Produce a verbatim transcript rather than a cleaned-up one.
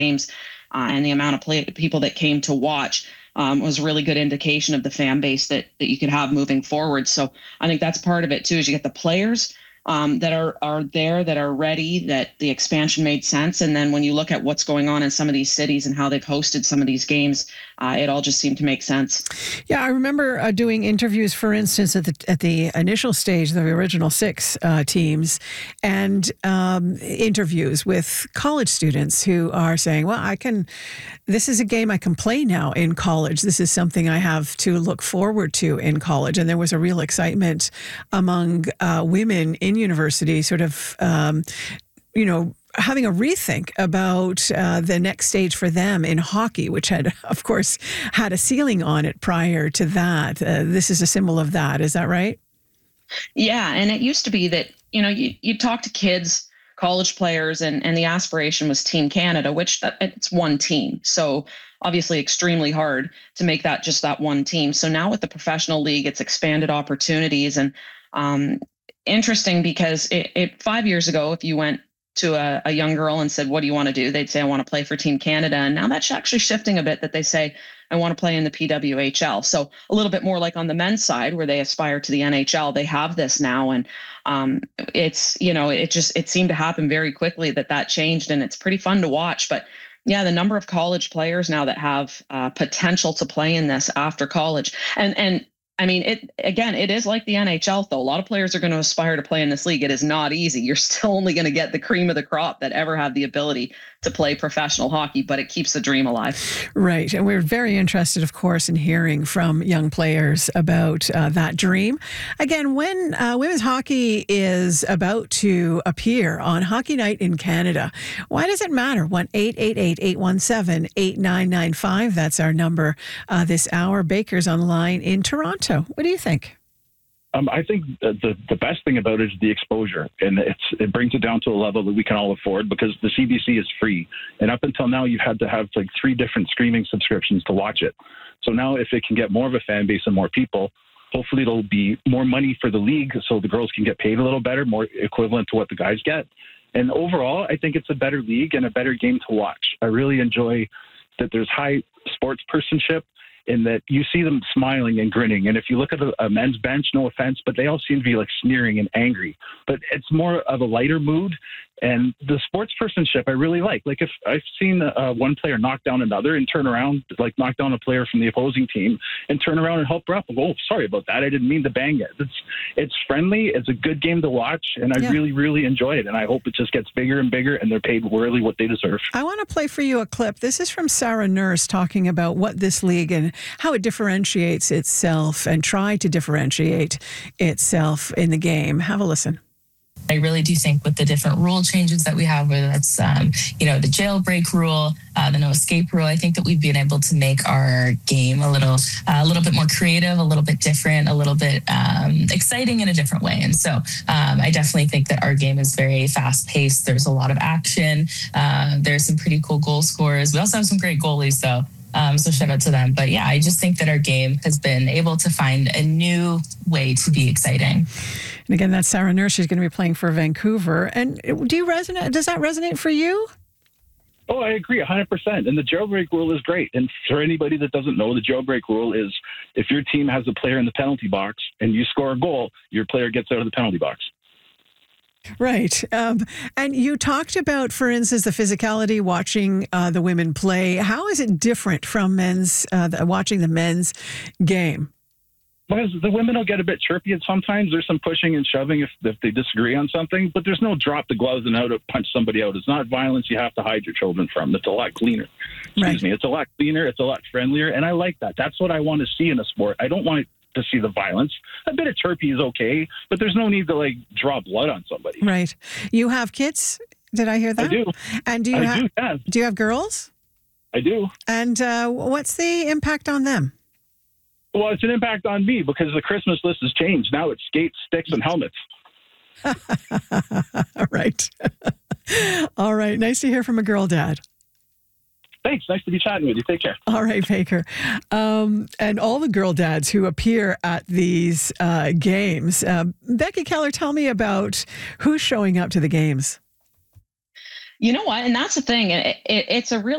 games, uh, and the amount of play, people that came to watch um, was a really good indication of the fan base that that you could have moving forward. So I think that's part of it too, is you get the players um, that are are there, that are ready, that the expansion made sense. And then when you look at what's going on in some of these cities and how they've hosted some of these games, uh, it all just seemed to make sense. Yeah, I remember uh, doing interviews, for instance, at the at the initial stage, the original six uh, teams, and um, interviews with college students who are saying, well, I can, this is a game I can play now in college. This is something I have to look forward to in college. And there was a real excitement among uh, women in university, sort of, um, you know, having a rethink about uh, the next stage for them in hockey, which had, of course, had a ceiling on it prior to that. Uh, this is a symbol of that. Is that right? Yeah. And it used to be that, you know, you, you talk to kids, college players, and, and the aspiration was Team Canada, which uh, it's one team. So obviously extremely hard to make that just that one team. So now with the professional league, it's expanded opportunities, and um, interesting because it, it five years ago, if you went to a, a young girl and said, what do you want to do? They'd say, I want to play for Team Canada. And now that's actually shifting a bit, that they say, I want to play in the P W H L. So a little bit more like on the men's side where they aspire to the N H L, they have this now. And um, it's, you know, it just, it seemed to happen very quickly that that changed, and it's pretty fun to watch. But yeah, the number of college players now that have uh, potential to play in this after college. And, and, I mean, it again, it is like the N H L, though. A lot of players are going to aspire to play in this league. It is not easy. You're still only going to get the cream of the crop that ever have the ability to play professional hockey, but it keeps the dream alive. Right. And we're very interested, of course, in hearing from young players about uh, that dream. Again, when uh, women's hockey is about to appear on Hockey Night in Canada, why does it matter? one eight eight eight, eight one seven, eight nine nine five. That's our number uh, this hour. Baker's on the line in Toronto. What do you think? Um, I think the the best thing about it is the exposure, and it's it brings it down to a level that we can all afford, because the C B C is free, and up until now you've had to have like three different streaming subscriptions to watch it. So now, if it can get more of a fan base and more people, hopefully it'll be more money for the league, so the girls can get paid a little better, more equivalent to what the guys get. And overall, I think it's a better league and a better game to watch. I really enjoy that there's high sports personship, in that you see them smiling and grinning. And if you look at a, a men's bench, no offense, but they all seem to be like sneering and angry. But it's more of a lighter mood. And the sports personship I really like. Like if I've seen uh, one player knock down another and turn around, like knock down a player from the opposing team and turn around and help her up. Oh, sorry about that. I didn't mean to bang it. It's it's friendly. It's a good game to watch. And I yeah. really, really enjoy it. And I hope it just gets bigger and bigger, and they're paid really what they deserve. I want to play for you a clip. This is from Sarah Nurse talking about what this league and how it differentiates itself and try to differentiate itself in the game. Have a listen. I really do think with the different rule changes that we have, whether that's, um, you know, the jailbreak rule, uh, the no escape rule, I think that we've been able to make our game a little, uh, a little bit more creative, a little bit different, a little bit um, exciting in a different way. And so um, I definitely think that our game is very fast paced. There's a lot of action. Uh, there's some pretty cool goal scorers. We also have some great goalies, though. Um, so shout out to them. But yeah, I just think that our game has been able to find a new way to be exciting. And again, that's Sarah Nurse. She's going to be playing for Vancouver. And do you resonate? Does that resonate for you? Oh, I agree one hundred percent. And the jailbreak rule is great. And for anybody that doesn't know, the jailbreak rule is if your team has a player in the penalty box and you score a goal, your player gets out of the penalty box. Right. Um, and you talked about, for instance, the physicality watching uh, the women play. How is it different from men's, uh, the, watching the men's game? Because the women will get a bit chirpy, and sometimes there's some pushing and shoving if, if they disagree on something, but there's no drop the gloves and out to punch somebody out. It's not violence you have to hide your children from. It's a lot cleaner. Excuse right. me. It's a lot cleaner. It's a lot friendlier. And I like that. That's what I want to see in a sport. I don't want to see the violence. A bit of chirpy is okay, but there's no need to like draw blood on somebody. Right. You have kids? Did I hear that? I do. And do you I have, do, yeah. do you have girls? I do. And uh, what's the impact on them? Well, it's an impact on me because the Christmas list has changed. Now it's skates, sticks, and helmets. All right. All right. Nice to hear from a girl dad. Thanks. Nice to be chatting with you. Take care. All right, Baker. Um, and all the girl dads who appear at these uh, games. Uh, Becky Keller, tell me about who's showing up to the games. You know what? And that's the thing. It, it, it's a real